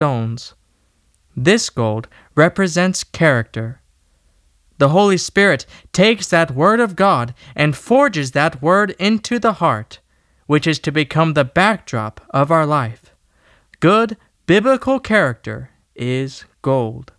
stones. This gold represents character. The Holy Spirit takes that Word of God and forges that Word into the heart, which is to become the backdrop of our life. Good biblical character is gold.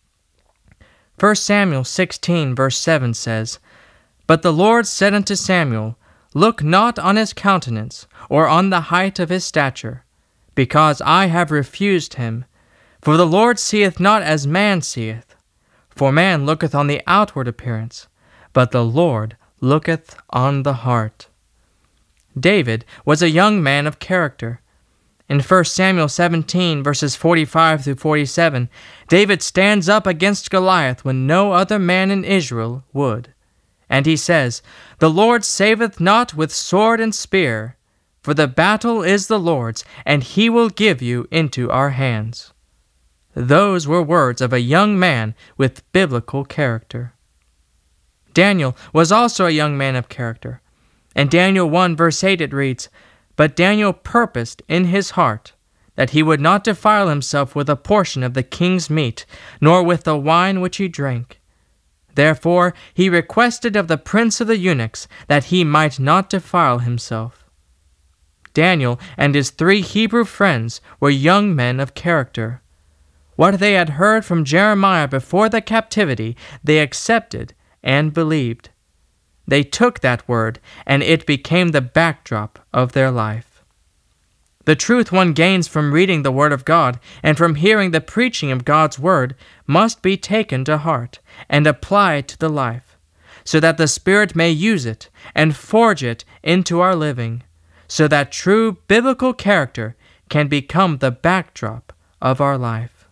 1 Samuel 16 verse 7 says, "But the Lord said unto Samuel, Look not on his countenance, or on the height of his stature, because I have refused him. For the Lord seeth not as man seeth. For man looketh on the outward appearance, but the Lord looketh on the heart." David was a young man of character. In 1 Samuel 17, verses 45 through 47, David stands up against Goliath when no other man in Israel would. And he says, "The Lord saveth not with sword and spear, for the battle is the Lord's, and he will give you into our hands." Those were words of a young man with biblical character. Daniel was also a young man of character. In Daniel 1 verse 8 it reads, "But Daniel purposed in his heart that he would not defile himself with a portion of the king's meat, nor with the wine which he drank. Therefore he requested of the prince of the eunuchs that he might not defile himself." Daniel and his 3 Hebrew friends were young men of character. What they had heard from Jeremiah before the captivity, they accepted and believed. They took that word, and it became the backdrop of their life. The truth one gains from reading the Word of God and from hearing the preaching of God's Word must be taken to heart and applied to the life, so that the Spirit may use it and forge it into our living, so that true biblical character can become the backdrop of our life.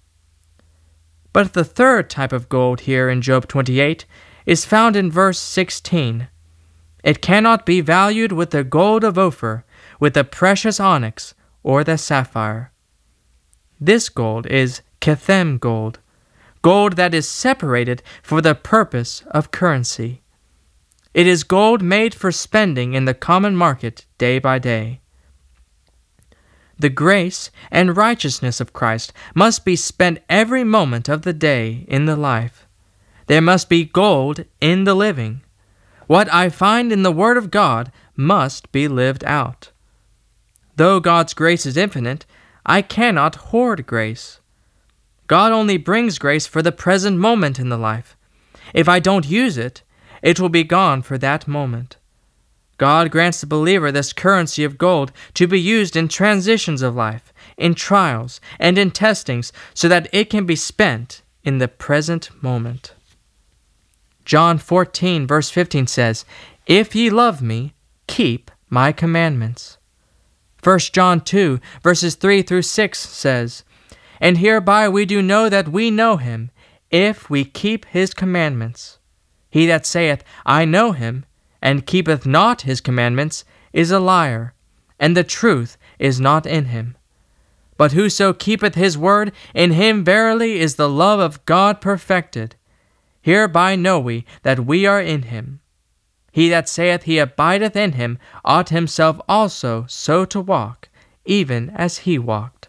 But the third type of gold here in Job 28 is found in verse 16. "It cannot be valued with the gold of Ophir, with the precious onyx, or the sapphire." This gold is Kithem gold, gold that is separated for the purpose of currency. It is gold made for spending in the common market day by day. The grace and righteousness of Christ must be spent every moment of the day in the life. There must be gold in the living. What I find in the Word of God must be lived out. Though God's grace is infinite, I cannot hoard grace. God only brings grace for the present moment in the life. If I don't use it, it will be gone for that moment. God grants the believer this currency of gold to be used in transitions of life, in trials, and in testings, so that it can be spent in the present moment. John 14, verse 15 says, "If ye love me, keep my commandments." 1 John 2, verses 3 through 6 says, "And hereby we do know that we know him, if we keep his commandments. He that saith, I know him, and keepeth not his commandments, is a liar, and the truth is not in him. But whoso keepeth his word, in him verily is the love of God perfected. Hereby know we that we are in him. He that saith he abideth in him ought himself also so to walk, even as he walked."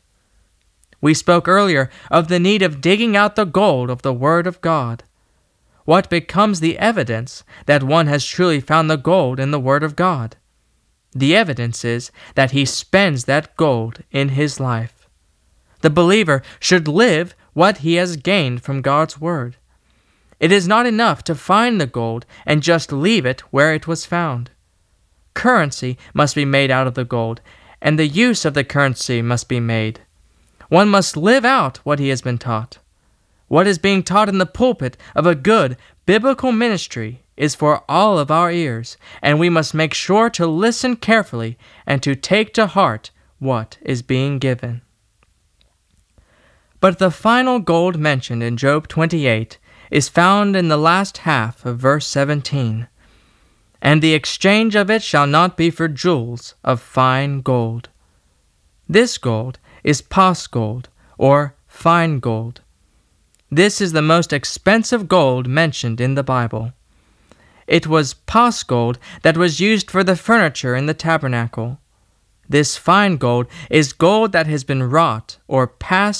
We spoke earlier of the need of digging out the gold of the Word of God. What becomes the evidence that one has truly found the gold in the Word of God? The evidence is that he spends that gold in his life. The believer should live what he has gained from God's Word. It is not enough to find the gold and just leave it where it was found. Currency must be made out of the gold, and the use of the currency must be made. One must live out what he has been taught. What is being taught in the pulpit of a good biblical ministry is for all of our ears, and we must make sure to listen carefully and to take to heart what is being given. But the final gold mentioned in Job 28 is found in the last half of verse 17. "And the exchange of it shall not be for jewels of fine gold." This gold is pas gold, or fine gold. This is the most expensive gold mentioned in the Bible. It was pas gold that was used for the furniture in the tabernacle. This fine gold is gold that has been wrought or passed